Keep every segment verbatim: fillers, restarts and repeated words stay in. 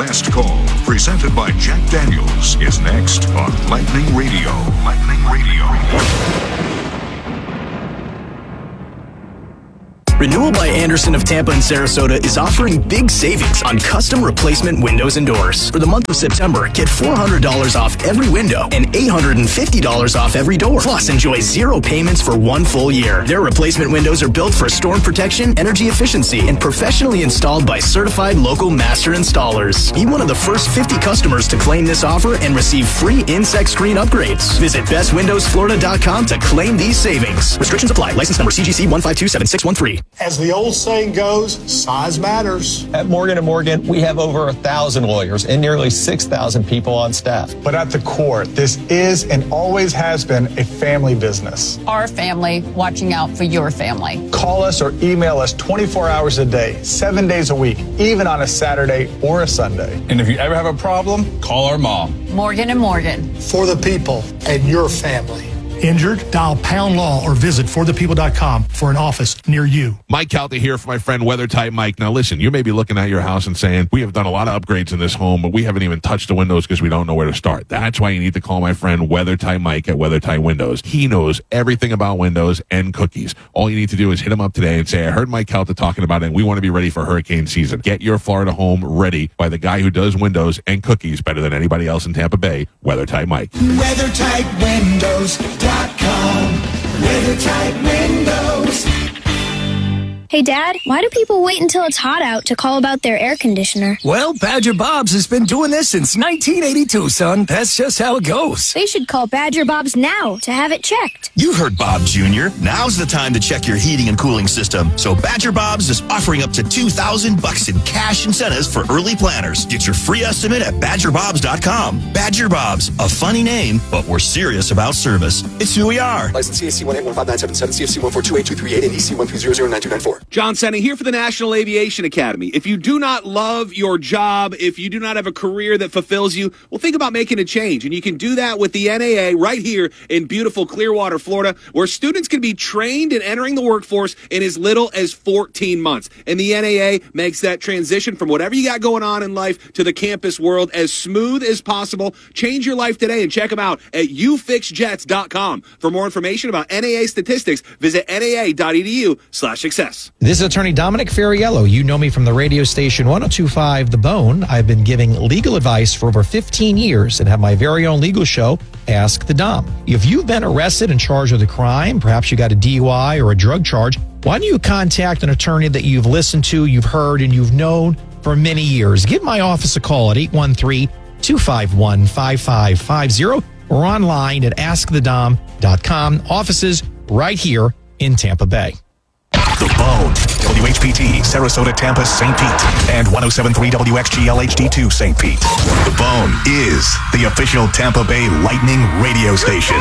Last Call, presented by Jack Daniels, is next on Lightning Radio. Lightning Radio. Renewal by Andersen of Tampa and Sarasota is offering big savings on custom replacement windows and doors. For the month of September, get four hundred dollars off every window and eight hundred fifty dollars off every door. Plus, enjoy zero payments for one full year. Their replacement windows are built for storm protection, energy efficiency, and professionally installed by certified local master installers. Be one of the first fifty customers to claim this offer and receive free insect screen upgrades. Visit best windows florida dot com to claim these savings. Restrictions apply. License number C G C one five two seven six one three. As the old saying goes, size matters. At Morgan and Morgan, we have over a thousand lawyers and nearly six thousand people on staff. But at the core, this is and always has been a family business. Our family watching out for your family. Call us or email us twenty-four hours a day, seven days a week, even on a Saturday or a Sunday. And if you ever have a problem, call our mom. Morgan and Morgan. For the people and your family. Injured? Dial Pound Law or visit for the people dot com for an office near you. Mike Calta here for my friend Weather Type Mike. Now listen, you may be looking at your house and saying, we have done a lot of upgrades in this home, but we haven't even touched the windows because we don't know where to start. That's why you need to call my friend Weather Type Mike at Weather Type Windows. He knows everything about windows and cookies. All you need to do is hit him up today and say, I heard Mike Calta talking about it and we want to be ready for hurricane season. Get your Florida home ready by the guy who does windows and cookies better than anybody else in Tampa Bay, Weather Type Mike. weather type windows dot com. Weather Type Windows. Hey, Dad, why do people wait until it's hot out to call about their air conditioner? Well, Badger Bob's has been doing this since nineteen eighty-two, son. That's just how it goes. They should call Badger Bob's now to have it checked. You heard Bob Junior Now's the time to check your heating and cooling system. So Badger Bob's is offering up to two thousand bucks in cash incentives for early planners. Get your free estimate at badger bobs dot com. Badger Bob's, a funny name, but we're serious about service. It's who we are. License C A C one eight one five nine seven seven, C F C one four two eight two three eight, and E C one three zero zero nine two nine four. John Senna here for the National Aviation Academy. If you do not love your job, if you do not have a career that fulfills you, well, think about making a change. And you can do that with the N A A right here in beautiful Clearwater, Florida, where students can be trained in entering the workforce in as little as fourteen months. And the N A A makes that transition from whatever you got going on in life to the campus world as smooth as possible. Change your life today and check them out at u fix jets dot com. For more information about N A A statistics, visit N A A dot E D U slash success. This is Attorney Dominic Ferriello. You know me from the radio station one oh two point five The Bone. I've been giving legal advice for over fifteen years and have my very own legal show, Ask the Dom. If you've been arrested and charged with a crime, perhaps you got a D U I or a drug charge, why don't you contact an attorney that you've listened to, you've heard, and you've known for many years? Give my office a call at eight one three, two five one, five five five zero or online at ask the dom dot com. Offices right here in Tampa Bay. The Bone, W H P T, Sarasota, Tampa, Saint Pete, and one oh seven point three W X G L H D two, Saint Pete. The Bone is the official Tampa Bay Lightning radio station.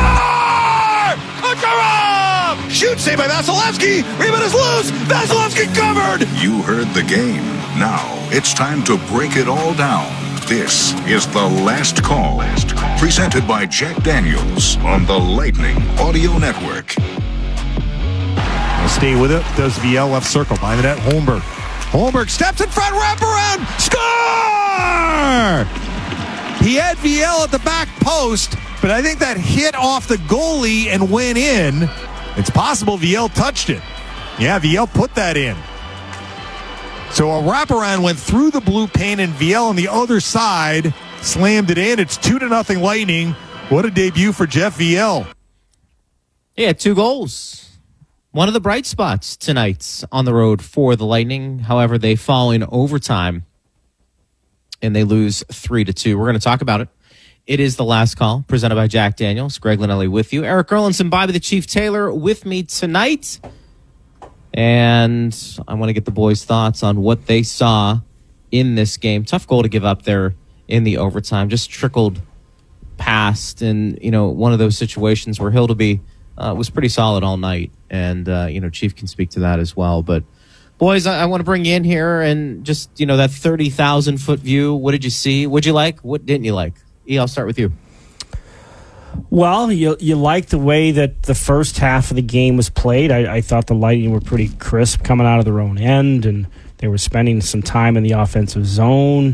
Shoot, saved by Vasilevsky. Rebound is loose. Vasilevsky covered. You heard the game. Now it's time to break it all down. This is The Last Call, presented by Jack Daniels on the Lightning Audio Network. We'll stay with it. Does Viel left circle. Behind the net, Holmberg. Holmberg steps in front, wraparound, score! He had Viel at the back post, but I think that hit off the goalie and went in. It's possible Viel touched it. Yeah, Viel put that in. So a wraparound went through the blue paint, and Viel on the other side slammed it in. It's two to nothing Lightning. What a debut for Jeff Viel. Yeah, two goals. One of the bright spots tonight on the road for the Lightning. However, they fall in overtime and they lose three to two. We're going to talk about it. It is The Last Call, presented by Jack Daniels. Greg Linnelli with you. Eric Erlinson, Bobby the Chief Taylor with me tonight. And I want to get the boys' thoughts on what they saw in this game. Tough goal to give up there in the overtime. Just trickled past, and, you know, one of those situations where Hildeby uh, was pretty solid all night. And, uh, you know, Chief can speak to that as well. But, boys, I, I want to bring you in here and just, you know, that thirty thousand foot view. What did you see? What'd you like? What didn't you like? E, I'll start with you. Well, you you like the way that the first half of the game was played. I, I thought the Lightning were pretty crisp coming out of their own end, and they were spending some time in the offensive zone.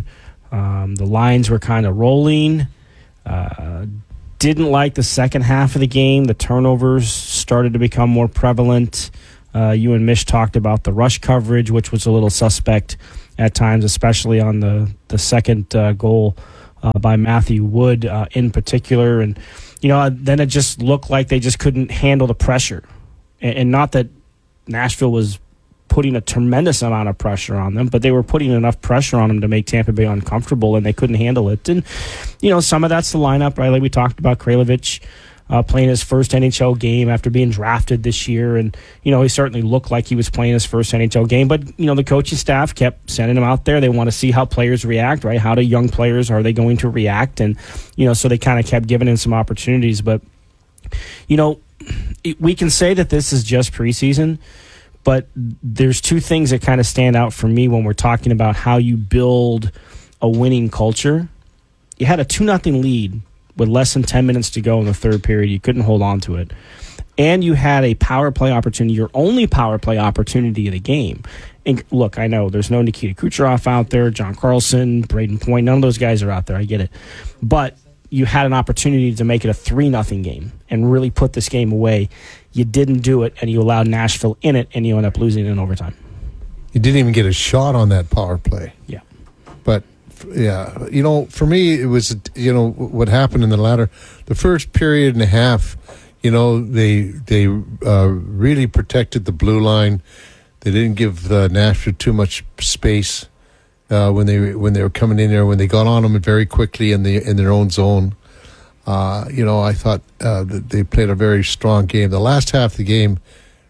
Um, the lines were kind of rolling. Uh, didn't like the second half of the game. The turnovers started to become more prevalent. Uh, you and Mish talked about the rush coverage, which was a little suspect at times, especially on the, the second uh, goal uh, by Matthew Wood uh, in particular. And, you know, then it just looked like they just couldn't handle the pressure. And, and not that Nashville was putting a tremendous amount of pressure on them, but they were putting enough pressure on them to make Tampa Bay uncomfortable, and they couldn't handle it. And, you know, some of that's the lineup, right? Like we talked about Kralovic uh, playing his first N H L game after being drafted this year, and, you know, he certainly looked like he was playing his first N H L game, but, you know, the coaching staff kept sending him out there. They want to see how players react, right? How do young players, are they going to react? And, you know, so they kind of kept giving him some opportunities. But, you know, we can say that this is just preseason, but there's two things that kind of stand out for me when we're talking about how you build a winning culture. You had a two nothing lead with less than ten minutes to go in the third period. You couldn't hold on to it. And you had a power play opportunity, your only power play opportunity of the game. And look, I know there's no Nikita Kucherov out there, John Carlson, Braden Point. None of those guys are out there. I get it. But you had an opportunity to make it a three nothing game and really put this game away. You didn't do it, and you allowed Nashville in it, and you end up losing in overtime. You didn't even get a shot on that power play. Yeah. But, yeah, you know, for me, it was, you know, what happened in the latter, the first period and a half, you know, they they uh, really protected the blue line. They didn't give uh, Nashville too much space uh, when they when they were coming in there. When they got on them very quickly in the in their own zone. Uh, you know, I thought uh, that they played a very strong game. The last half of the game,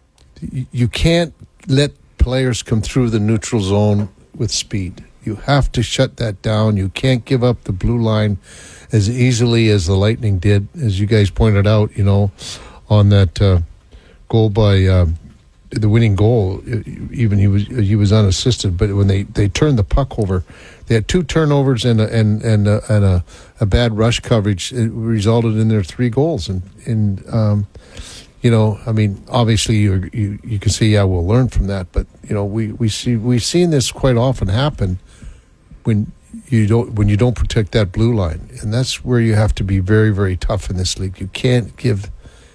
you can't let players come through the neutral zone with speed. You have to shut that down. You can't give up the blue line as easily as the Lightning did, as you guys pointed out, you know, on that uh, goal by uh, the winning goal. Even he was he was unassisted, but when they, they turned the puck over, they had two turnovers and a, and and a, and a, a bad rush coverage. It resulted in their three goals, and and um, you know, I mean, obviously you you you can say, yeah, we'll learn from that, but you know, we, we see we've seen this quite often happen when you don't when you don't protect that blue line, and that's where you have to be very very tough in this league. You can't give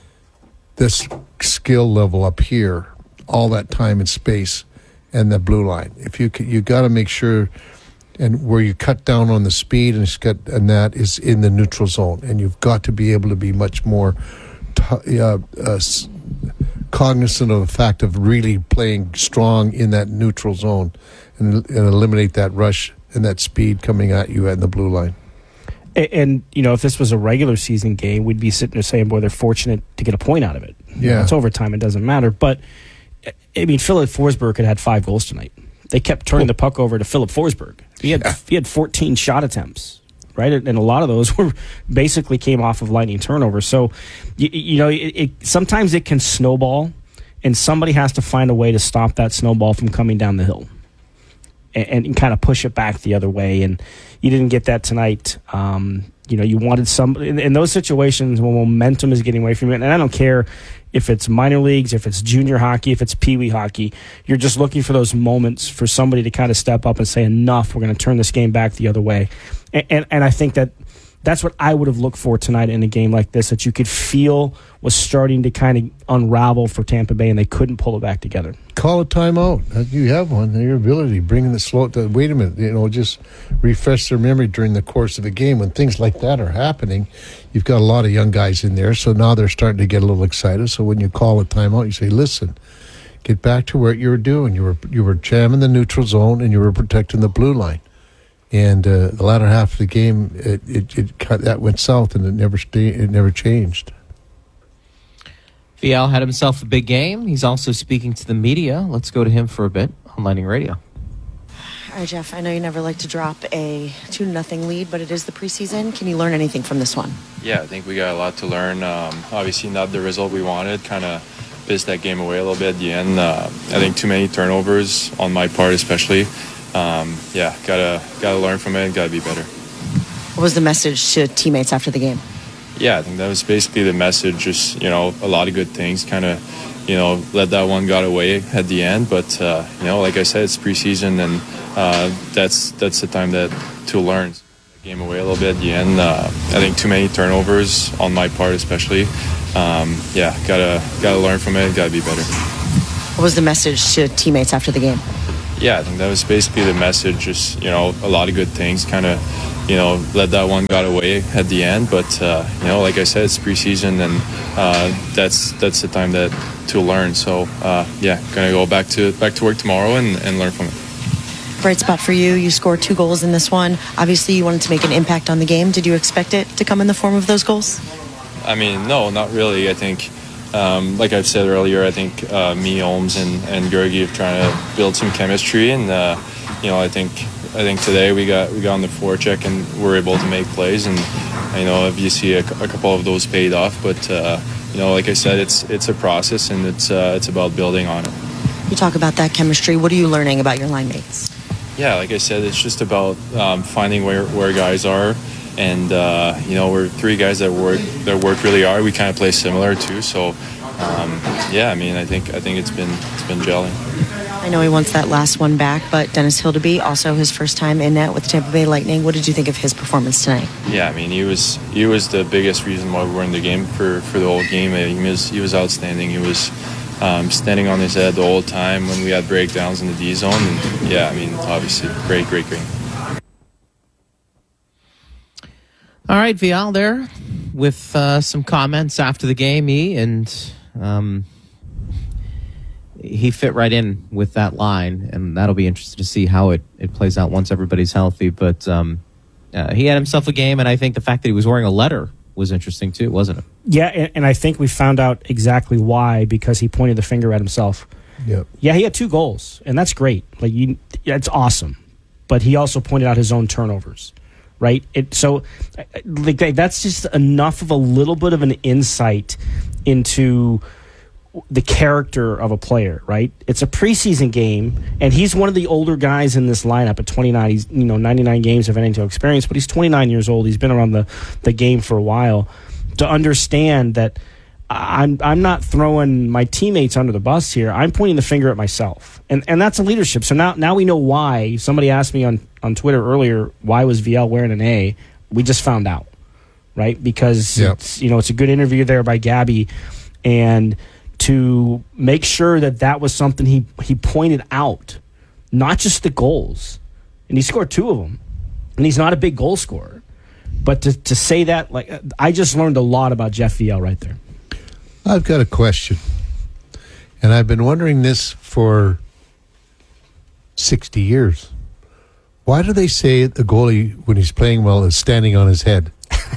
this skill level up here all that time and space and the blue line. If you you got to make sure. And where you cut down on the speed and, got, and that is in the neutral zone. And you've got to be able to be much more t- uh, uh, cognizant of the fact of really playing strong in that neutral zone and, and eliminate that rush and that speed coming at you at the blue line. And, and, you know, if this was a regular season game, we'd be sitting there saying, boy, they're fortunate to get a point out of it. Yeah. You know, it's overtime. It doesn't matter. But, I mean, Philip Forsberg had had five goals tonight. They kept turning the puck over to Philip Forsberg. He had yeah. he had fourteen shot attempts, right? And a lot of those were basically came off of Lightning turnovers. So, you, you know, it, it, sometimes it can snowball, and somebody has to find a way to stop that snowball from coming down the hill and, and kind of push it back the other way. And you didn't get that tonight. Um, you know, you wanted somebody in, in those situations when momentum is getting away from you. And I don't care if it's minor leagues, if it's junior hockey, if it's peewee hockey, you're just looking for those moments for somebody to kind of step up and say, enough, we're going to turn this game back the other way. And, and, and I think that that's what I would have looked for tonight in a game like this, that you could feel was starting to kind of unravel for Tampa Bay, and they couldn't pull it back together. Call a timeout. You have one. Your ability, bringing the slow. To, wait a minute. You know, just refresh their memory during the course of the game when things like that are happening. You've got a lot of young guys in there, so now they're starting to get a little excited. So when you call a timeout, you say, "Listen, get back to what you were doing. You were you were jamming the neutral zone, and you were protecting the blue line." And uh, the latter half of the game, it, it, it that went south, and it never stayed, it never changed. Viel had himself a big game. He's also speaking to the media. Let's go to him for a bit on Lightning Radio. All right, Jeff, I know you never like to drop a two nothing lead, but it is the preseason. Can you learn anything from this one? Yeah, I think we got a lot to learn. Um, obviously, not the result we wanted. Kind of pissed that game away a little bit at the end. Uh, I think too many turnovers on my part, especially. Um, yeah, gotta gotta learn from it. Gotta be better. What was the message to teammates after the game? Yeah, I think that was basically the message. Just, you know, a lot of good things. Kind of, you know, let that one got away at the end. But uh, you know, like I said, it's preseason, and uh, that's that's the time that to learn. Game away a little bit at the end. Uh, I think too many turnovers on my part, especially. Um, yeah, gotta gotta learn from it. Gotta be better. What was the message to teammates after the game? Yeah, I think that was basically the message. Just, you know, a lot of good things. Kind of, you know, let that one got away at the end. But uh, you know, like I said, it's preseason, and uh, that's that's the time that to learn. So uh, yeah, gonna go back to back to work tomorrow and, and learn from it. Bright spot for you. You scored two goals in this one. Obviously, you wanted to make an impact on the game. Did you expect it to come in the form of those goals? I mean, no, not really. I think, um, like I've said earlier, I think uh, me, Holmes, and, and Georgiev trying to build some chemistry. And, uh, you know, I think I think today we got we got on the forecheck and we're able to make plays. And, you know, if you see a, a couple of those paid off. But, uh, you know, like I said, it's it's a process, and it's uh, it's about building on it. You talk about that chemistry. What are you learning about your line mates? Yeah, like I said, it's just about um, finding where, where guys are, and uh, you know, we're three guys that work that work really hard. We kind of play similar too, so um, yeah. I mean, I think I think it's been it's been gelling. I know he wants that last one back, but Dennis Hildeby, also his first time in net with the Tampa Bay Lightning. What did you think of his performance tonight? Yeah, I mean, he was he was the biggest reason why we were in the game for, for the whole game. He was he was outstanding. He was. Um, standing on his head the whole time when we had breakdowns in the D zone. And yeah, I mean, obviously, great, great game. All right, Vial there with uh, some comments after the game. He and um, he fit right in with that line, and that'll be interesting to see how it, it plays out once everybody's healthy. But um, uh, he had himself a game, and I think the fact that he was wearing a letter was interesting too, wasn't it? Yeah, and, and I think we found out exactly why, because he pointed the finger at himself. Yep. Yeah, he had two goals, and that's great. Like, you, yeah, it's awesome. But he also pointed out his own turnovers, right? It so like that's just enough of a little bit of an insight into the character of a player, right? It's a preseason game, and he's one of the older guys in this lineup at twenty-nine. He's, you know, ninety-nine games of N H L experience, but he's twenty-nine years old. He's been around the, the game for a while. To understand that I'm I'm not throwing my teammates under the bus here. I'm pointing the finger at myself. And and that's a leadership. So now now we know why. Somebody asked me on, on Twitter earlier, why was V L wearing an A? We just found out, right? Because yep. it's, you know, it's a good interview there by Gabby, and to make sure that that was something he, he pointed out, not just the goals. And he scored two of them. And he's not a big goal scorer. But to, to say that, like, I just learned a lot about Jeff Viel right there. I've got a question. And I've been wondering this for sixty years. Why do they say the goalie, when he's playing well, is standing on his head?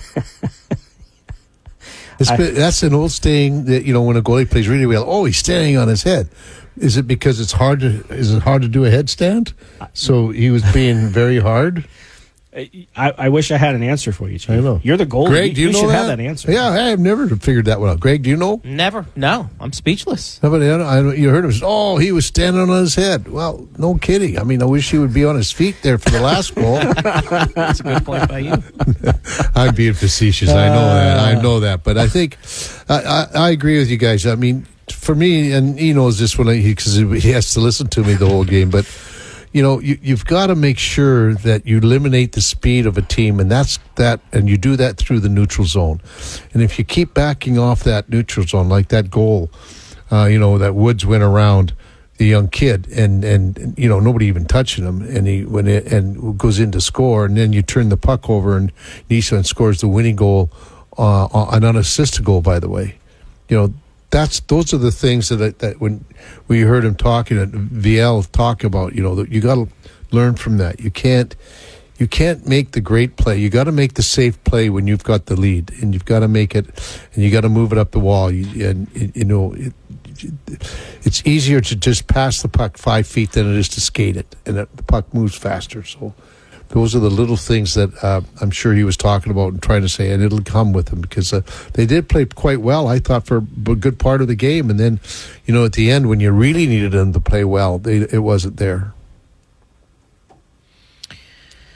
It's I, been, that's an old saying that, you know, when a goalie plays really well, oh, he's standing on his head. Is it because it's hard to is it hard to do a headstand? So he was being very hard? I, I wish I had an answer for you, Chief. I know. You're the goalie. Greg, do you, you know should that? have that answer. Yeah, I have never figured that one out. Greg, do you know? Never. No, I'm speechless. No, but I, I, you heard him say, oh, he was standing on his head. Well, no kidding. I mean, I wish he would be on his feet there for the last goal. That's a good point by you. I'm being facetious. I know that. I know that. But I think I, I, I agree with you guys. I mean, for me, and he knows this one because he has to listen to me the whole game, but you know, you, you've got to make sure that you eliminate the speed of a team, and that's that, and you do that through the neutral zone. And if you keep backing off that neutral zone, like that goal, uh, you know, that Woods went around the young kid, and, and, and you know, nobody even touching him, and he when it and goes in to score, and then you turn the puck over, and Nissan scores the winning goal, uh, an unassisted goal, by the way. You know, that's those are the things that that when we heard him talking at V L talk about, you know, that you got to learn from that. You can't you can't make the great play. You got to make the safe play when you've got the lead, and you've got to make it, and you got to move it up the wall. You, and you know, it, it's easier to just pass the puck five feet than it is to skate it, and the puck moves faster. So those are the little things that uh, I'm sure he was talking about and trying to say, and it'll come with him because uh, they did play quite well, I thought, for a good part of the game. And then, you know, at the end, when you really needed them to play well, they, it wasn't there.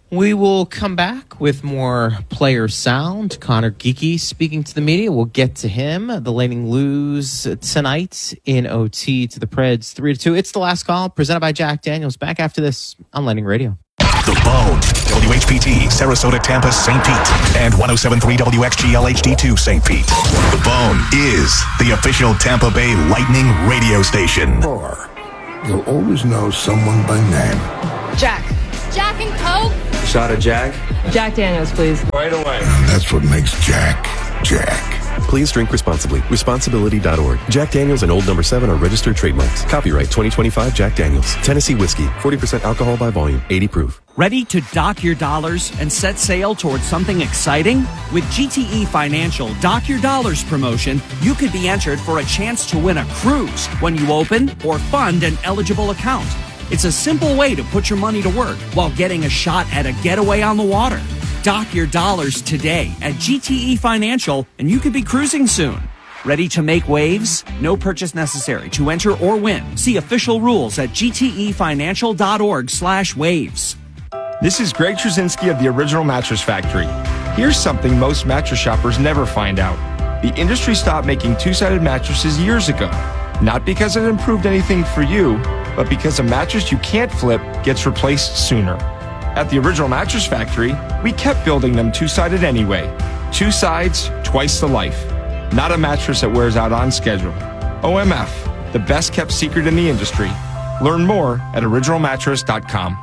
We will come back with more player sound. Connor Geeky speaking to the media. We'll get to him. The Lightning lose tonight in O T to the Preds three to two. It's the last call, presented by Jack Daniels. Back after this on Lightning Radio. The Bone, W H P T, Sarasota, Tampa, Saint Pete, and one oh seven point three W X G L H D two, Saint Pete. The Bone is the official Tampa Bay Lightning radio station. Or you'll always know someone by name. Jack. Jack and Coke? Shot of Jack? Jack Daniels, please. Right away. And that's what makes Jack, Jack. Please drink responsibly. Responsibility dot org. Jack Daniels and Old Number seven are registered trademarks. Copyright twenty twenty-five Jack Daniels. Tennessee whiskey. forty percent alcohol by volume. eighty proof. Ready to dock your dollars and set sail towards something exciting? With G T E Financial Dock Your Dollars promotion, you could be entered for a chance to win a cruise when you open or fund an eligible account. It's a simple way to put your money to work while getting a shot at a getaway on the water. Dock your dollars today at G T E Financial, and you could be cruising soon. Ready to make waves? No purchase necessary to enter or win. See official rules at gtefinancial.org slash waves. This is Greg Trzynski of the Original Mattress Factory. Here's something most mattress shoppers never find out. The industry stopped making two-sided mattresses years ago. Not because it improved anything for you, but because a mattress you can't flip gets replaced sooner. At the Original Mattress Factory, we kept building them two-sided anyway. Two sides, twice the life. Not a mattress that wears out on schedule. O M F, the best kept secret in the industry. Learn more at original mattress dot com.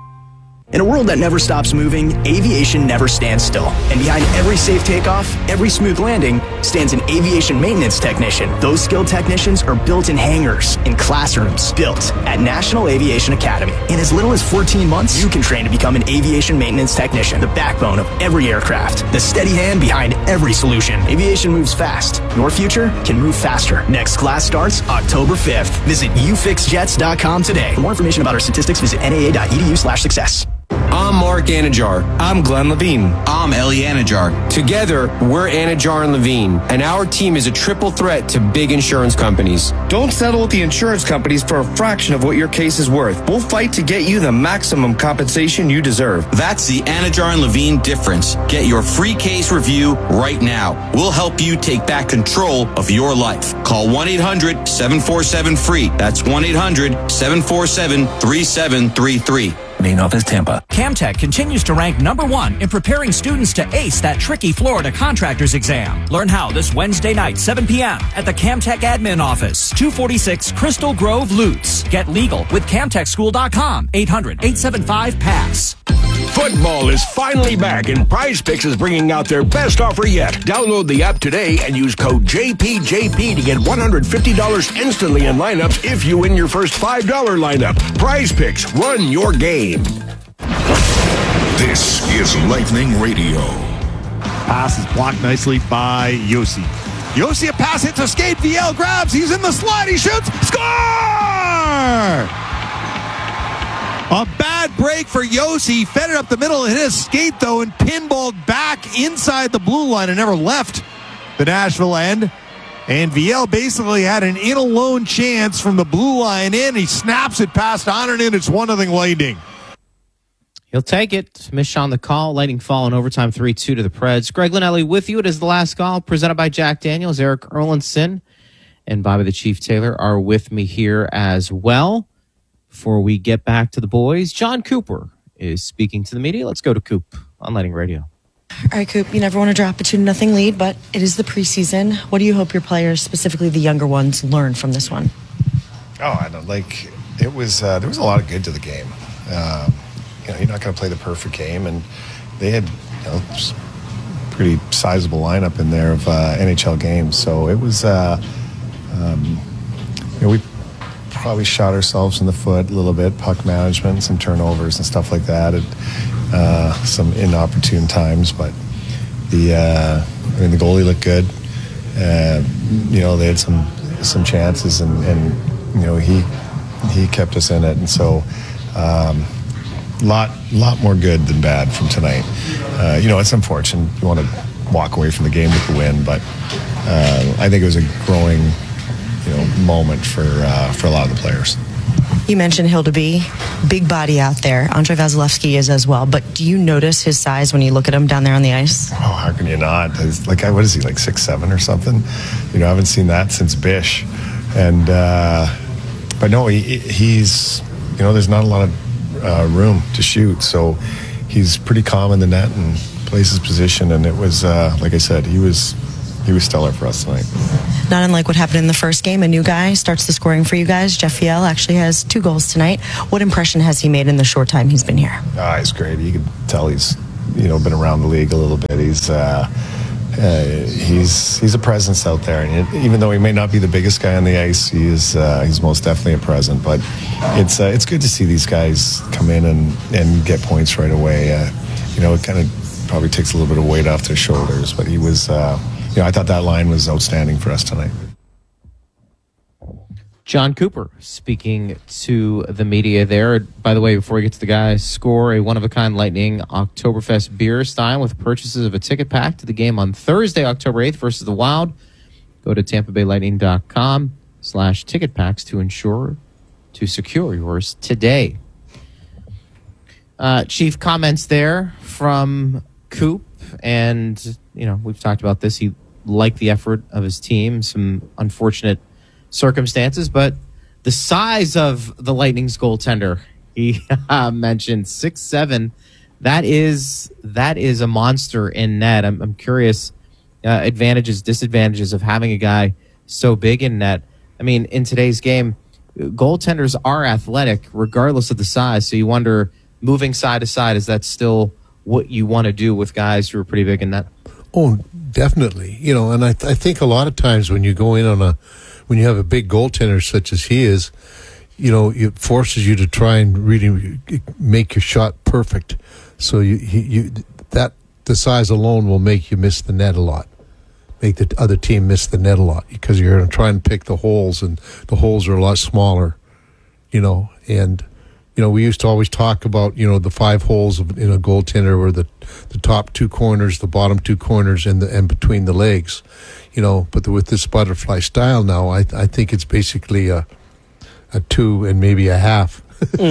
In a world that never stops moving, aviation never stands still. And behind every safe takeoff, every smooth landing, stands an aviation maintenance technician. Those skilled technicians are built in hangars, in classrooms, built at National Aviation Academy. In as little as fourteen months, you can train to become an aviation maintenance technician, the backbone of every aircraft, the steady hand behind every solution. Aviation moves fast. Your future can move faster. Next class starts October fifth. Visit u fix jets dot com today. For more information about our statistics, visit N A A dot E D U slash success. I'm Mark Anajar. I'm Glenn Levine. I'm Ellie Anajar. Together, we're Anajar and Levine, and our team is a triple threat to big insurance companies. Don't settle with the insurance companies for a fraction of what your case is worth. We'll fight to get you the maximum compensation you deserve. That's the Anajar and Levine difference. Get your free case review right now. We'll help you take back control of your life. Call one eight hundred seven four seven free. That's one eight hundred seven four seven three seven three three. Main office, Tampa. Camtech continues to rank number one in preparing students to ace that tricky Florida contractor's exam. Learn how this Wednesday night, seven p.m. at the Camtech admin office, two forty-six Crystal Grove, Lutz. Get legal with camtech school dot com, eight hundred eight seven five pass. Football is finally back, and Prize Picks is bringing out their best offer yet. Download the app today and use code J P J P to get one hundred fifty dollars instantly in lineups if you win your first five dollars lineup. Prize Picks, run your game. This is Lightning Radio. Pass is blocked nicely by Yossi. Yossi, a pass hits a skate. V L grabs. He's in the slide. He shoots. Score! A bad break for Yossi. Fed it up the middle. Hit his skate, though, and pinballed back inside the blue line and never left the Nashville end. And V L basically had an in-alone chance from the blue line in. He snaps it past Onanen. It's one nothing Lightning. He'll take it. Mish on the call. Lightning fall in overtime three two to the Preds. Greg Linnelli with you. It is the last call presented by Jack Daniels. Eric Erlinson and Bobby the Chief Taylor are with me here as well. Before we get back to the boys, John Cooper is speaking to the media. Let's go to Coop on Lightning Radio. All right, Coop, you never want to drop a two to nothing lead, but it is the preseason. What do you hope your players, specifically the younger ones, learn from this one? Oh, I don't like it was. Uh, there was a lot of good to the game. Uh, you know, you're not going to play the perfect game, and they had you know pretty sizable lineup in there of uh, N H L games. So it was. Uh, um, you know, we probably shot ourselves in the foot a little bit. Puck management, some turnovers and stuff like that. It, uh, some inopportune times, but the uh, I mean the goalie looked good. Uh, you know, they had some some chances, and, and you know he he kept us in it, and so. Um, lot lot more good than bad from tonight. Uh, you know, it's unfortunate. You want to walk away from the game with the win, but uh, I think it was a growing, you know, moment for uh, for a lot of the players. You mentioned Hildeby, big body out there. Andre Vasilevsky is as well. But do you notice his size when you look at him down there on the ice? Oh, how can you not? He's like, what is he, like six seven or something? You know, I haven't seen that since Bish. And, uh, but no, he, he's, you know, there's not a lot of uh, room to shoot. So he's pretty calm in the net and plays his position. And it was, uh, like I said, he was, he was stellar for us tonight. Not unlike what happened in the first game. A new guy starts the scoring for you guys. Jeff Viel actually has two goals tonight. What impression has he made in the short time he's been here? Ah, he's great. You can tell he's, you know, been around the league a little bit. He's, uh, uh, he's, he's a presence out there. And it, even though he may not be the biggest guy on the ice, he is, uh, he's most definitely a present. But it's, uh, it's good to see these guys come in and, and get points right away. Uh, you know, it kind of probably takes a little bit of weight off their shoulders. But he was. Uh, You know, I thought that line was outstanding for us tonight. John Cooper speaking to the media there. By the way, before we get to the guys, score a one-of-a-kind Lightning Oktoberfest beer style with purchases of a ticket pack to the game on Thursday, October eighth versus the Wild. Go to tampa bay lightning dot com slash ticket packs to ensure to secure yours today. Uh, chief comments there from Coop, and you know, we've talked about this. He liked the effort of his team, some unfortunate circumstances, but the size of the Lightning's goaltender, he uh, mentioned six seven. That is that is a monster in net. I'm, I'm curious, uh, advantages, disadvantages of having a guy so big in net. I mean, in today's game, goaltenders are athletic regardless of the size. So you wonder, moving side to side, is that still what you want to do with guys who are pretty big in net? Oh, definitely. You know, and I, th- I think a lot of times when you go in on a, when you have a big goaltender such as he is, you know, it forces you to try and really make your shot perfect. So you, you, you that the size alone will make you miss the net a lot, make the other team miss the net a lot because you're going to try and pick the holes, and the holes are a lot smaller, you know, and. You know, we used to always talk about, you know, the five holes of, in a goaltender, or the the top two corners, the bottom two corners, and the and between the legs, you know. But the, with this butterfly style now, I I think it's basically a a two and maybe a half.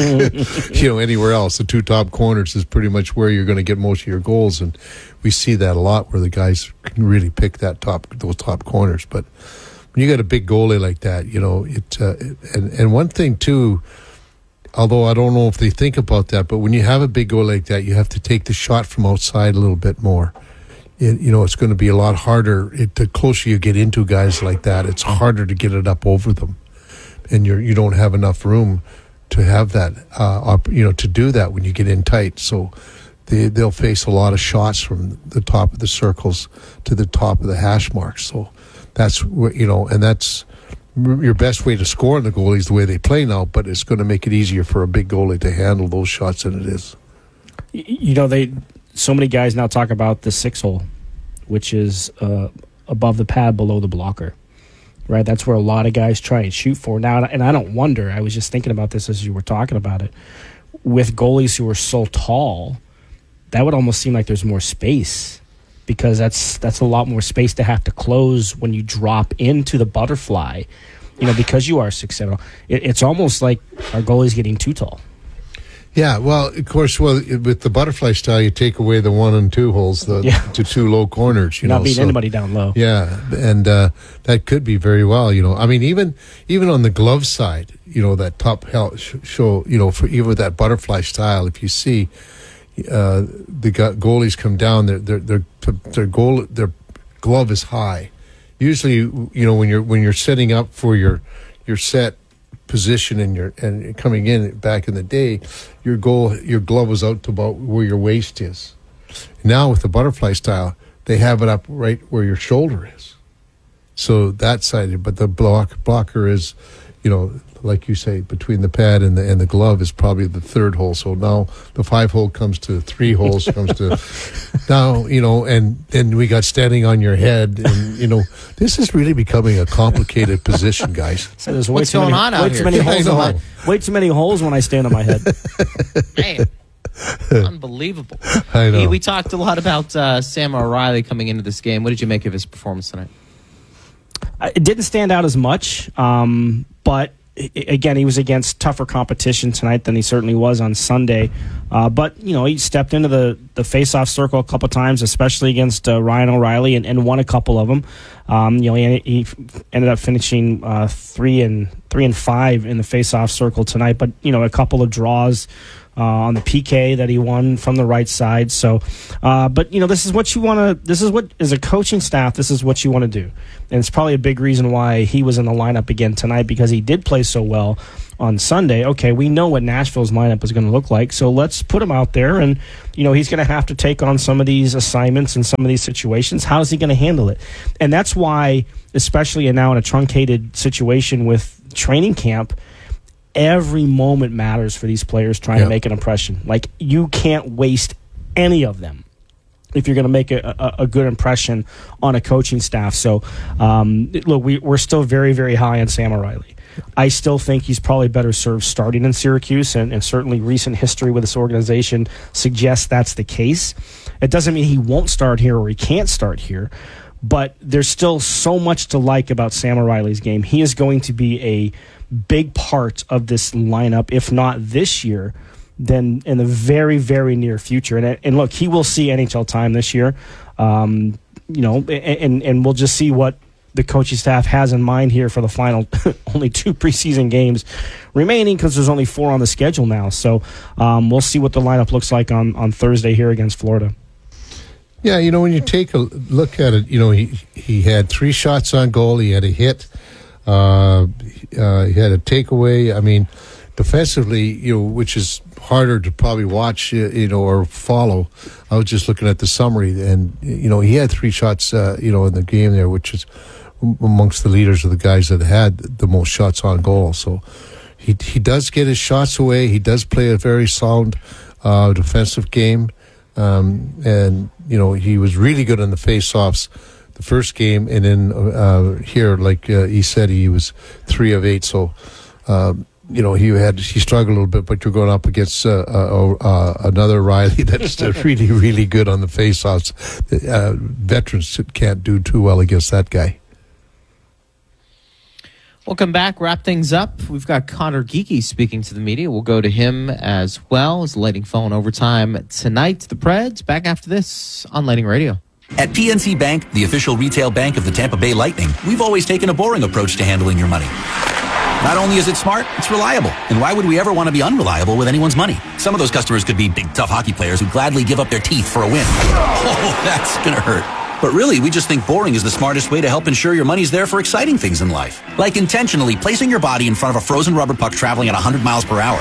You know, anywhere else, the two top corners is pretty much where you're going to get most of your goals, and we see that a lot where the guys can really pick that top those top corners. But when you got a big goalie like that, you know, it, uh, it and and one thing too. Although I don't know if they think about that, but when you have a big goal like that, you have to take the shot from outside a little bit more. It, you know, it's going to be a lot harder. It, the closer you get into guys like that, it's harder to get it up over them, and you're you don't have enough room to have that. Uh, op, you know, to do that when you get in tight. So they they'll face a lot of shots from the top of the circles to the top of the hash marks. So that's you know, and that's. Your best way to score on the goalie is the way they play now, but it's going to make it easier for a big goalie to handle those shots than it is. You know, they so many guys now talk about the six hole, which is uh, above the pad, below the blocker, right? That's where a lot of guys try and shoot for now. And I don't wonder. I was just thinking about this as you were talking about it. With goalies who are so tall, that would almost seem like there's more space, because that's that's a lot more space to have to close when you drop into the butterfly, you know, because you are six seven. It, it's almost like our goalie's getting too tall. Yeah, well, of course, well, with the butterfly style, you take away the one and two holes, the yeah. to two low corners. You You're not know, beating so, anybody down low. Yeah, and uh, that could be very well. You know, I mean, even even on the glove side, you know, that top hell show, you know, for even with that butterfly style, if you see. Uh, the goalies come down. Their their their their goal their glove is high. Usually, you know, when you're when you're setting up for your your set position and your and coming in back in the day, your goal your glove was out to about where your waist is. Now with the butterfly style, they have it up right where your shoulder is. So that side, but the block blocker is, you know. Like you say, between the pad and the and the glove is probably the third hole. So now the five hole comes to three holes, comes to now, you know, and then we got standing on your head. And, you know, this is really becoming a complicated position, guys. So there's way What's too going many, on out way here? Too many holes on my, way too many holes when I stand on my head. Man, unbelievable. I know. We, we talked a lot about uh, Sam O'Reilly coming into this game. What did you make of his performance tonight? It didn't stand out as much, um, but again, he was against tougher competition tonight than he certainly was on Sunday. Uh, but, you know, he stepped into the, the face-off circle a couple times, especially against uh, Ryan O'Reilly, and, and won a couple of them. Um, you know, he, he ended up finishing uh, three and three and five in the face-off circle tonight. But, you know, a couple of draws uh, on the P K that he won from the right side. So, uh, but, you know, this is what you want to, this is what, as a coaching staff, this is what you want to do. And it's probably a big reason why he was in the lineup again tonight, because he did play so well on Sunday. Okay, we know what Nashville's lineup is going to look like, so let's put him out there. And, you know, he's going to have to take on some of these assignments and some of these situations. How is he going to handle it? And that's why, especially now in a truncated situation with training camp, every moment matters for these players trying yep. to make an impression. Like, you can't waste any of them if you're going to make a, a, a good impression on a coaching staff. So, um, look, we, we're still very, very high on Sam O'Reilly. I still think he's probably better served starting in Syracuse, and, and certainly recent history with this organization suggests that's the case. It doesn't mean he won't start here or he can't start here, but there's still so much to like about Sam O'Reilly's game. He is going to be a big part of this lineup, if not this year, then in the very, very near future. And, and look, he will see N H L time this year, um, you know, and, and we'll just see what the coaching staff has in mind here for the final only two preseason games remaining, because there's only four on the schedule now. So um, we'll see what the lineup looks like on, on Thursday here against Florida. Yeah, you know, when you take a look at it, you know, he, he had three shots on goal. He had a hit. Uh, uh, he had a takeaway. I mean, defensively, you know, which is harder to probably watch, you know, or follow. I was just looking at the summary, and, you know, he had three shots, uh, you know, in the game there, which is amongst the leaders of the guys that had the most shots on goal. So he he does get his shots away. He does play a very sound uh, defensive game. Um, and, you know, he was really good in the face-offs the first game. And then uh, here, like uh, he said, he was three of eight. So, um, you know, he had he struggled a little bit, but you're going up against uh, uh, uh, another Riley that's really, really good on the face-offs. Uh, veterans can't do too well against that guy. Welcome back. Wrap things up. We've got Connor Geeky speaking to the media. We'll go to him as well as Lightning phone overtime tonight. The Preds back after this on Lightning Radio. At P N C Bank, the official retail bank of the Tampa Bay Lightning, we've always taken a boring approach to handling your money. Not only is it smart, it's reliable. And why would we ever want to be unreliable with anyone's money? Some of those customers could be big, tough hockey players who gladly give up their teeth for a win. Oh, that's gonna hurt. But really, we just think boring is the smartest way to help ensure your money's there for exciting things in life. Like intentionally placing your body in front of a frozen rubber puck traveling at one hundred miles per hour.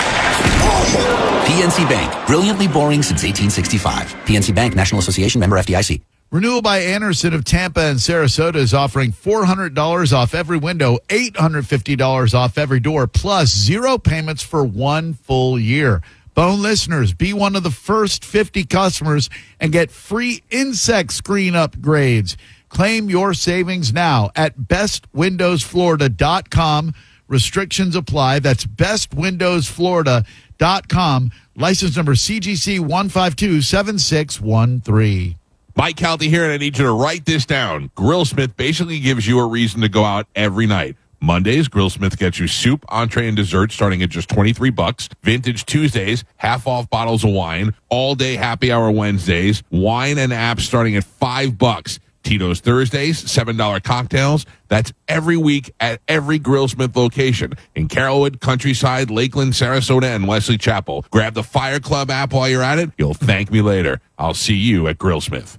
P N C Bank. Brilliantly boring since eighteen sixty-five. P N C Bank, National Association, member F D I C. Renewal by Anderson of Tampa and Sarasota is offering four hundred dollars off every window, eight hundred fifty dollars off every door, plus zero payments for one full year. Bone listeners, be one of the first fifty customers and get free insect screen upgrades. Claim your savings now at best windows florida dot com. Restrictions apply. That's best windows florida dot com. License number C G C one five two seven six one three. Mike Calty here, and I need you to write this down. Grillsmith basically gives you a reason to go out every night. Mondays, Grillsmith gets you soup, entree, and dessert starting at just twenty-three bucks. Vintage Tuesdays, half off bottles of wine. All day happy hour Wednesdays, wine and apps starting at five bucks. Tito's Thursdays, seven dollar cocktails. That's every week at every Grillsmith location in Carrollwood, Countryside, Lakeland, Sarasota, and Wesley Chapel. Grab the Fire Club app while you're at it. You'll thank me later. I'll see you at Grillsmith.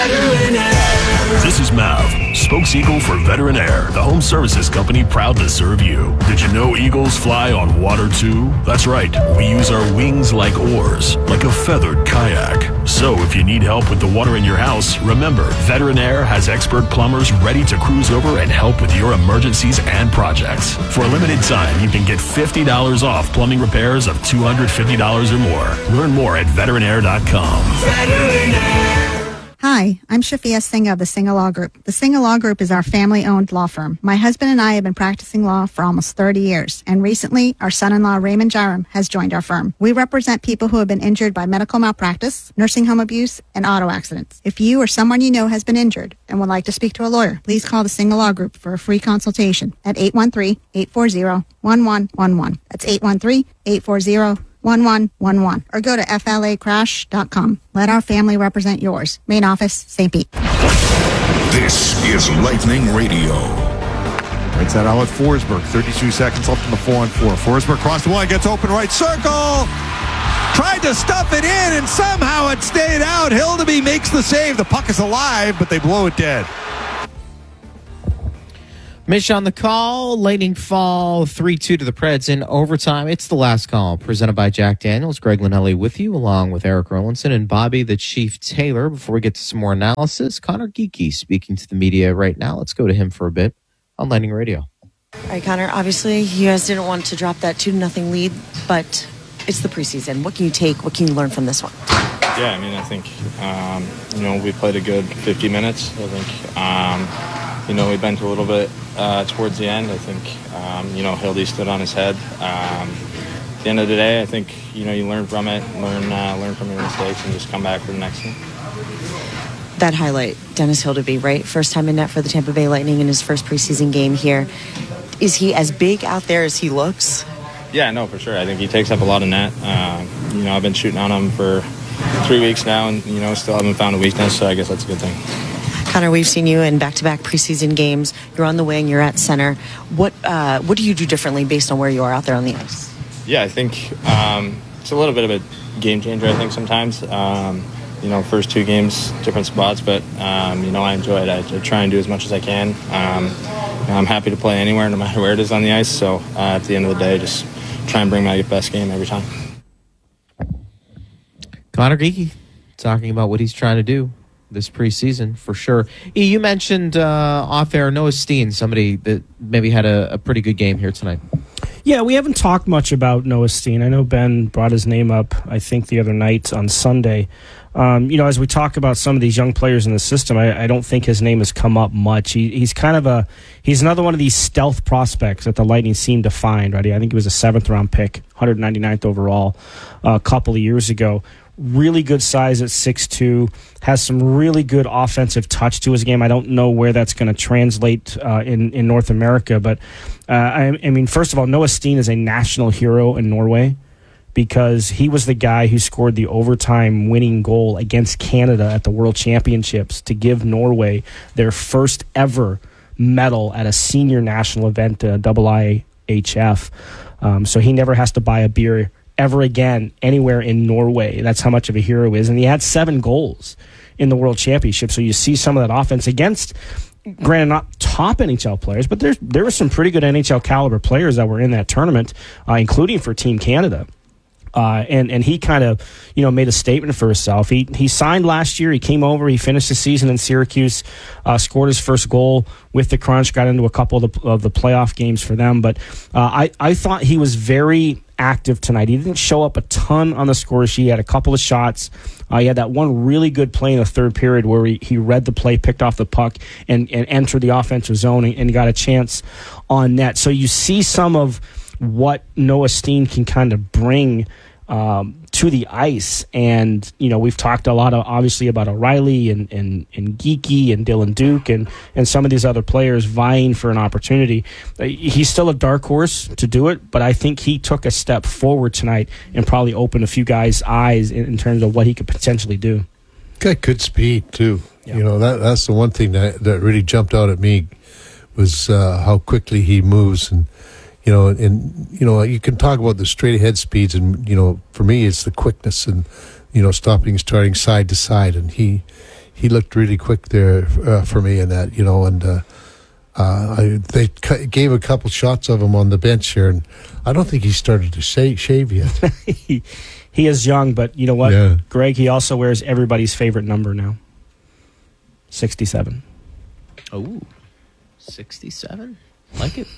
This is Mav, spokes eagle for Veteran Air, the home services company proud to serve you. Did you know eagles fly on water too? That's right, we use our wings like oars, like a feathered kayak. So if you need help with the water in your house, remember, Veteran Air has expert plumbers ready to cruise over and help with your emergencies and projects. For a limited time, you can get fifty dollars off plumbing repairs of two hundred fifty dollars or more. Learn more at veteran air dot com. Hi, I'm Shafia Singh of the Singh Law Group. The Singh Law Group is our family-owned law firm. My husband and I have been practicing law for almost thirty years, and recently our son-in-law Raymond Jaram has joined our firm. We represent people who have been injured by medical malpractice, nursing home abuse, and auto accidents. If you or someone you know has been injured and would like to speak to a lawyer, please call the Singh Law Group for a free consultation at eight one three, eight four zero, one one one one. That's eight one three, eight four zero, one one one one. Or go to F L A crash dot com. Let our family represent yours. Main office, Saint Pete. This is Lightning Radio. Right side outlet, Forsberg. thirty-two seconds left in the four on four. Forsberg crossed the line, gets open right circle. Tried to stuff it in, and somehow it stayed out. Hildeby makes the save. The puck is alive, but they blow it dead. Mish on the call. Lightning fall three two to the Preds in overtime. It's the last call, presented by Jack Daniels. Greg Linnelli with you, along with Eric Rollinson and Bobby the Chief Taylor. Before we get to some more analysis, Connor Geeky speaking to the media right now. Let's go to him for a bit on Lightning Radio. All right, Connor, obviously you guys didn't want to drop that two to nothing lead, but it's the preseason. What can you take? What can you learn from this one? Yeah, I mean, I think, um, you know, we played a good fifty minutes. I think, um, you know, we bent a little bit uh, towards the end. I think, um, you know, Hildy stood on his head. Um, at the end of the day, I think, you know, you learn from it, learn uh, learn from your mistakes, and just come back for the next one. That highlight, Dennis Hildeby, right? First time in net for the Tampa Bay Lightning in his first preseason game here. Is he as big out there as he looks? Yeah, no, for sure. I think he takes up a lot of net. Uh, you know, I've been shooting on him for three weeks now, and, you know, still haven't found a weakness, so I guess that's a good thing. Connor, we've seen you in back-to-back preseason games. You're on the wing, you're at center. What uh, what do you do differently based on where you are out there on the ice? Yeah, I think um, it's a little bit of a game changer, I think, sometimes. Um, you know, first two games, different spots, but, um, you know, I enjoy it. I, I try and do as much as I can. Um, you know, I'm happy to play anywhere, no matter where it is on the ice, so uh, at the end of the day, just try and bring my best game every time. Connor Geeky talking about what he's trying to do this preseason, for sure. E, you mentioned uh, off-air Noah Steen, somebody that maybe had a, a pretty good game here tonight. Yeah, we haven't talked much about Noah Steen. I know Ben brought his name up, I think, the other night on Sunday. Um, you know, as we talk about some of these young players in the system, I, I don't think his name has come up much. He, he's kind of a, he's another one of these stealth prospects that the Lightning seem to find, right? I think he was a seventh round pick, one hundred ninety-ninth overall uh, a couple of years ago. Really good size at six two, has some really good offensive touch to his game. I don't know where that's going to translate uh, in, in North America, but uh, I, I mean, first of all, Noah Steen is a national hero in Norway, because he was the guy who scored the overtime winning goal against Canada at the World Championships to give Norway their first ever medal at a senior national event, uh, double I H F. Um, so he never has to buy a beer ever again anywhere in Norway. That's how much of a hero he is. And he had seven goals in the World Championship. So you see some of that offense against, granted, not top N H L players, but there's, there were some pretty good N H L caliber players that were in that tournament, uh, including for Team Canada. Uh, and, and he kind of, you know, made a statement for himself. He he signed last year. He came over. He finished the season in Syracuse, uh, scored his first goal with the Crunch, got into a couple of the, of the playoff games for them. But uh, I, I thought he was very active tonight. He didn't show up a ton on the score sheet. He had a couple of shots. Uh, he had that one really good play in the third period where he, he read the play, picked off the puck, and, and entered the offensive zone and, and got a chance on net. So you see some of what Noah Steen can kind of bring um, to the ice. And, you know, we've talked a lot, of, obviously, about O'Reilly and, and, and Geeky and Dylan Duke and, and some of these other players vying for an opportunity. He's still a dark horse to do it, but I think he took a step forward tonight and probably opened a few guys' eyes in, in terms of what he could potentially do. Got good speed, too. Yeah. You know, that that's the one thing that, that really jumped out at me was uh, how quickly he moves. And You know, and, you know, you can talk about the straight ahead speeds, and, you know, for me, it's the quickness and, you know, stopping, starting side to side. And he he looked really quick there uh, for me in that, you know, and uh, uh, I, they cu- gave a couple shots of him on the bench here, and I don't think he started to shave, shave yet. he, he is young, but you know what, yeah. Greg, he also wears everybody's favorite number now, sixty-seven. Oh, sixty-seven? Like it.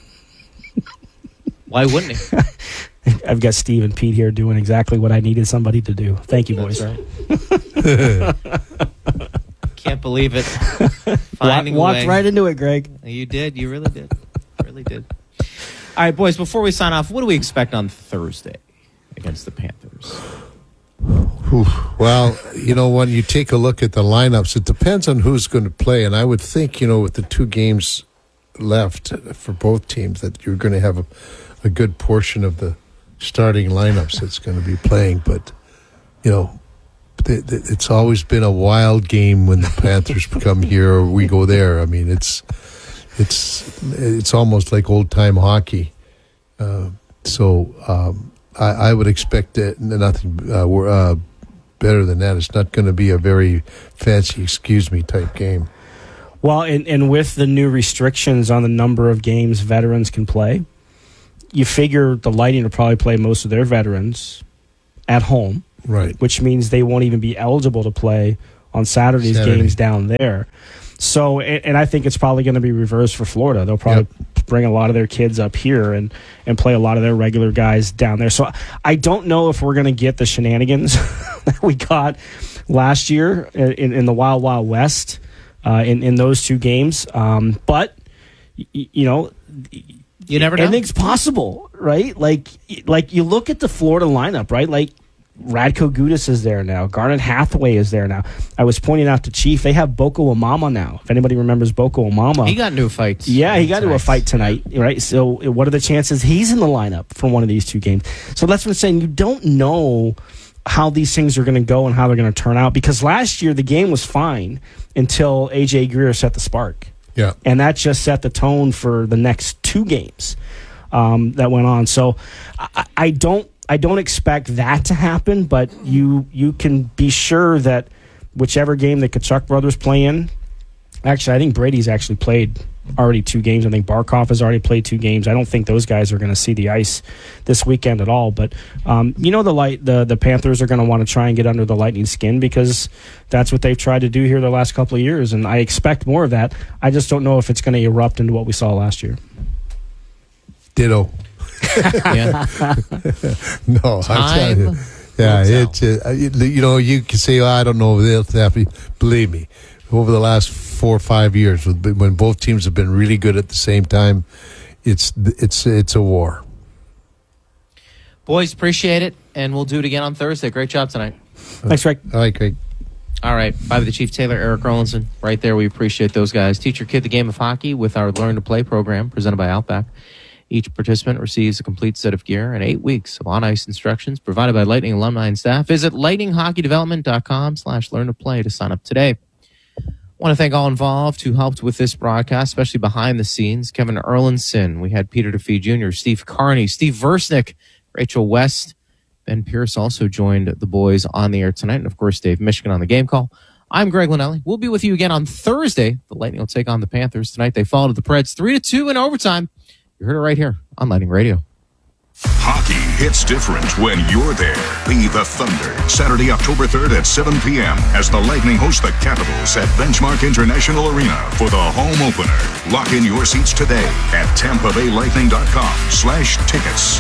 Why wouldn't he? I've got Steve and Pete here doing exactly what I needed somebody to do. Thank you, boys. That's right. can't believe it. Finding Walked a way. right into it, Greg. You did. You really did. really did. All right, boys, before we sign off, what do we expect on Thursday against the Panthers? Well, you know, when you take a look at the lineups, it depends on who's going to play. And I would think, you know, with the two games left for both teams, that you're going to have a, a good portion of the starting lineups that's going to be playing. But, you know, th- th- it's always been a wild game when the Panthers come here or we go there. I mean, it's it's it's almost like old-time hockey. Uh, so um, I, I would expect that nothing uh, uh, better than that. It's not going to be a very fancy, excuse me, type game. Well, and, and with the new restrictions on the number of games veterans can play, you figure the Lightning will probably play most of their veterans at home. Right. Which means they won't even be eligible to play on Saturday's Saturday. games down there. So, and, and I think it's probably going to be reversed for Florida. They'll probably yep. bring a lot of their kids up here and, and play a lot of their regular guys down there. So I don't know if we're going to get the shenanigans that we got last year in, in the Wild Wild West uh, in, in those two games. Um, but, y- you know... You never know. Anything's possible, right? Like, like you look at the Florida lineup, right? Like, Radko Gudas is there now. Garnet Hathaway is there now. I was pointing out to Chief, they have Boko Amama now. If anybody remembers Boko Amama. He got new fights. Yeah, he got tonight. into a fight tonight, right? So what are the chances he's in the lineup for one of these two games? So that's what I'm saying. You don't know how these things are going to go and how they're going to turn out. Because last year, the game was fine until A J Greer set the spark. Yeah. And that just set the tone for the next two games um, that went on. So I, I don't I don't expect that to happen, but you you can be sure that whichever game the Tkachuk brothers play in, actually, I think Brady's actually played already two games. I think Barkov has already played two games. I don't think those guys are going to see the ice this weekend at all. But um, you know, the light the the Panthers are going to want to try and get under the Lightning skin because that's what they've tried to do here the last couple of years, and I expect more of that. I just don't know if it's going to erupt into what we saw last year. Ditto. Yeah. No, I'm telling you. Yeah, it's uh, you know, you can say, oh, I don't know if they'll happen. Believe me, over the last four or five years, when both teams have been really good at the same time, it's it's it's a war. Boys, appreciate it, and we'll do it again on Thursday. Great job tonight. Thanks, Greg. All right, Greg. All right, bye to the Chief Taylor, Eric Rollinson. Right there, we appreciate those guys. Teach your kid the game of hockey with our Learn to Play program presented by Outback. Each participant receives a complete set of gear and eight weeks of on-ice instructions provided by Lightning alumni and staff. Visit lightning hockey development dot com slash learn to play to sign up today. I want to thank all involved who helped with this broadcast, especially behind the scenes. Kevin Erlinson, we had Peter DeFee Junior, Steve Carney, Steve Versnick, Rachel West, Ben Pierce also joined the boys on the air tonight, and of course Dave Michigan on the game call. I'm Greg Linnelli. We'll be with you again on Thursday. The Lightning will take on the Panthers tonight. They fall to the Preds three to two in overtime. You heard it right here on Lightning Radio. Hockey hits different when you're there. Be the Thunder. Saturday, October third at seven p.m. as the Lightning host the Capitals at Benchmark International Arena for the home opener. Lock in your seats today at tampa bay lightning dot com slash tickets.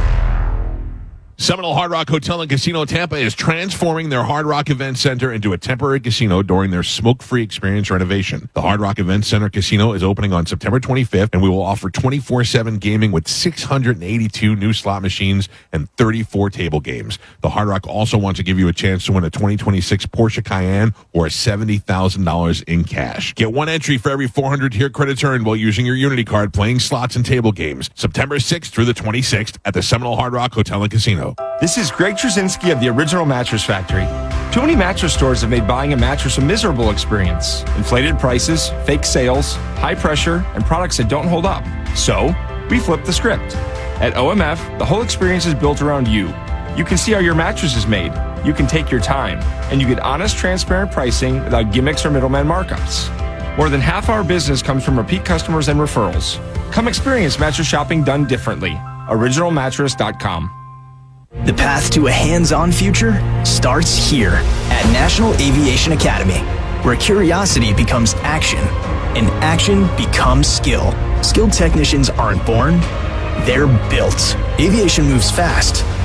Seminole Hard Rock Hotel and Casino Tampa is transforming their Hard Rock Event Center into a temporary casino during their smoke-free experience renovation. The Hard Rock Event Center Casino is opening on September twenty-fifth, and we will offer twenty-four seven gaming with six hundred eighty-two new slot machines and thirty-four table games. The Hard Rock also wants to give you a chance to win a twenty twenty-six Porsche Cayenne or seventy thousand dollars in cash. Get one entry for every four hundred tier credits earned while using your Unity card playing slots and table games. September sixth through the twenty-sixth at the Seminole Hard Rock Hotel and Casino. This is Greg Trzynski of the Original Mattress Factory. Too many mattress stores have made buying a mattress a miserable experience. Inflated prices, fake sales, high pressure, and products that don't hold up. So, we flipped the script. At O M F, the whole experience is built around you. You can see how your mattress is made. You can take your time. And you get honest, transparent pricing without gimmicks or middleman markups. More than half our business comes from repeat customers and referrals. Come experience mattress shopping done differently. original mattress dot com. The path to a hands-on future starts here at National Aviation Academy, where curiosity becomes action and action becomes skill. Skilled technicians aren't born, they're built. Aviation moves fast,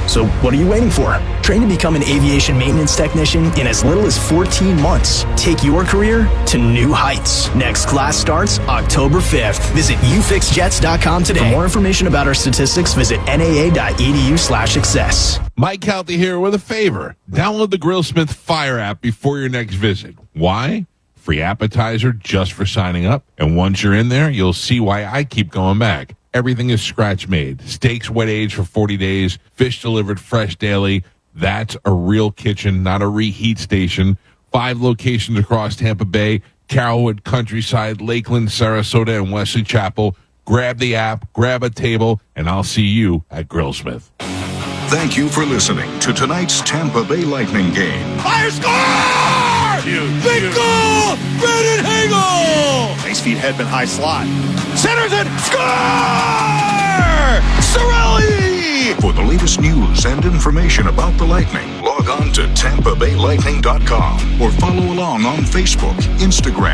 So what are you waiting for? Train to become an aviation maintenance technician in as little as fourteen months. Take your career to new heights. Next class starts October fifth. Visit u fix jets dot com today. For more information about our statistics, visit n a a dot e d u slash success. Mike Calty here with a favor. Download the Grillsmith Fire app before your next visit. Why? Free appetizer just for signing up. And once you're in there, you'll see why I keep going back. Everything is scratch made. Steaks wet aged for forty days. Fish delivered fresh daily. That's a real kitchen, not a reheat station. Five locations across Tampa Bay, Carrollwood, Countryside, Lakeland, Sarasota, and Wesley Chapel. Grab the app, grab a table, and I'll see you at Grillsmith. Thank you for listening to tonight's Tampa Bay Lightning game. Fire score! Huge, Big huge. Goal! Brandon Hagel! Nice feet, head, been high slot. Centers it! Score! Cirelli! For the latest news and information about the Lightning, log on to tampa bay lightning dot com or follow along on Facebook, Instagram,